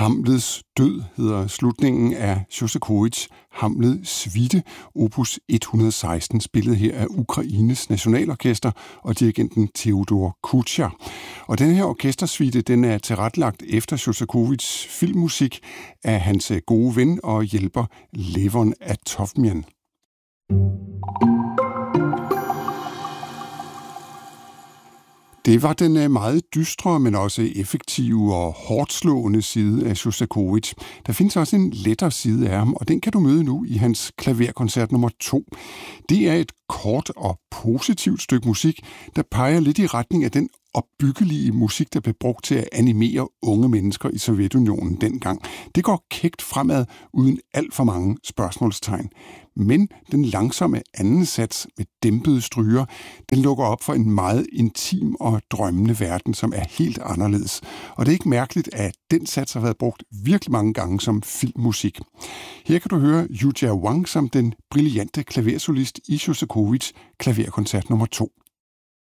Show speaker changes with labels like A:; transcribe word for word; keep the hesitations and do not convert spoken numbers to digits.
A: Hamlets død hedder slutningen af Sjostakovitjs Hamlet Suite, opus et hundrede og seksten, spillet her af Ukraines Nationalorkester og dirigenten Theodor Kucher. Og den her orkestersuite, den er tilrettelagt efter Sjostakovitjs filmmusik af hans gode ven og hjælper Levon Atovmian. Det var den meget dystre, men også effektive og hårdslående side af Sjostakovitj. Der findes også en lettere side af ham, og den kan du møde nu i hans klaverkoncert nummer to. Det er et kort og positivt stykke musik, der peger lidt i retning af den opbyggelige musik, der blev brugt til at animere unge mennesker i Sovjetunionen dengang. Det går kægt fremad uden alt for mange spørgsmålstegn. Men den langsomme anden sats med dæmpede stryger, den lukker op for en meget intim og drømmende verden, som er helt anderledes. Og det er ikke mærkeligt, at den sats har været brugt virkelig mange gange som filmmusik. Her kan du høre Yujia Wang som den brillante klaversolist i Sjostakovitjs klaverkoncert nummer to.